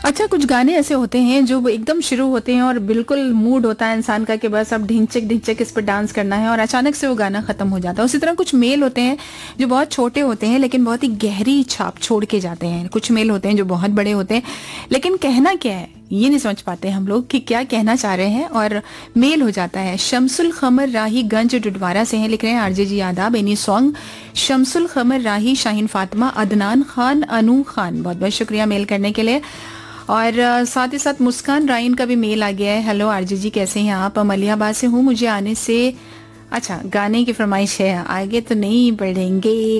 अच्छा, कुछ गाने ऐसे होते हैं जो वो एकदम शुरू होते हैं और बिल्कुल मूड होता है इंसान का कि बस अब ढिंचक ढिंचक इस पर डांस करना है, और अचानक से वो गाना खत्म हो जाता है। उसी तरह कुछ मेल होते हैं जो बहुत छोटे होते हैं लेकिन बहुत ही गहरी छाप छोड़ के जाते हैं। कुछ मेल होते हैं जो बहुत बड़े होते हैं लेकिन कहना क्या है ये नहीं समझ पाते हम लोग कि क्या कहना चाह रहे हैं, और मेल हो जाता है। शमसुल खमर राही गंज डुडवारा से हैं, लिख रहे हैं आरजे जी आदाब। एनी सॉन्ग शमसुल खमर राही, शाहीन फातिमा, अदनान खान, अनू खान, बहुत बहुत शुक्रिया मेल करने के लिए। और साथ ही साथ मुस्कान राइन का भी मेल आ गया है। हेलो आरजे जी, कैसे हैं आप? मलियाबाद से हूँ, मुझे आने से अच्छा गाने की फरमाइश है, आगे तो नहीं बढ़ेंगे,